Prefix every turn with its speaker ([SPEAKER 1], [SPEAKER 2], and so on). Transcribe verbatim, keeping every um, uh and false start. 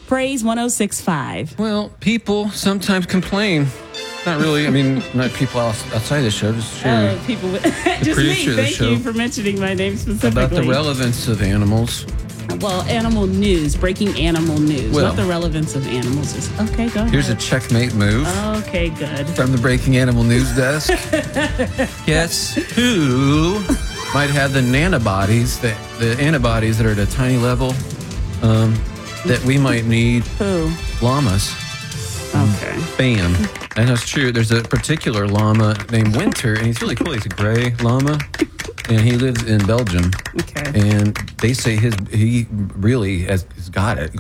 [SPEAKER 1] Praise one oh six point five.
[SPEAKER 2] Well, people sometimes complain. Not really. I mean, not people outside the show. Just
[SPEAKER 1] Oh, people. With, just me. Thank
[SPEAKER 2] show.
[SPEAKER 1] you for mentioning my name specifically.
[SPEAKER 2] About the relevance of animals.
[SPEAKER 1] Well, animal news, breaking animal news.
[SPEAKER 2] Well,
[SPEAKER 1] what the relevance of animals is. Okay, go ahead.
[SPEAKER 2] Here's a checkmate move.
[SPEAKER 1] Okay, good.
[SPEAKER 2] From the Breaking Animal News Desk. Guess who might have the nanobodies, the, the antibodies that are at a tiny level um, that we might need?
[SPEAKER 1] Who?
[SPEAKER 2] Llamas.
[SPEAKER 1] Okay.
[SPEAKER 2] Bam. And that's true. There's a particular llama named Winter, and he's really cool. He's a gray llama, and he lives in Belgium.
[SPEAKER 1] Okay.
[SPEAKER 2] And they say his he really has, has got it.